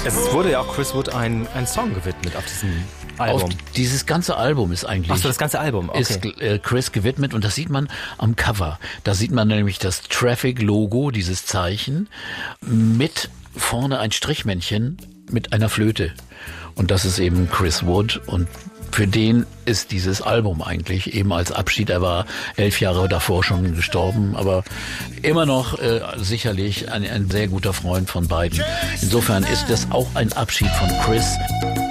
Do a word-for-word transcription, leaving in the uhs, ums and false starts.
Es wurde ja auch Chris Wood ein, ein Song gewidmet auf diesem Album. Auf dieses ganze Album ist eigentlich... Ach so, das ganze Album, okay. Ist äh, Chris gewidmet und das sieht man am Cover. Da sieht man nämlich das Traffic-Logo, dieses Zeichen, mit vorne ein Strichmännchen mit einer Flöte. Und das ist eben Chris Wood und für den ist dieses Album eigentlich eben als Abschied. Er war elf Jahre davor schon gestorben, aber immer noch äh, sicherlich ein, ein sehr guter Freund von beiden. Insofern ist das auch ein Abschied von Chris.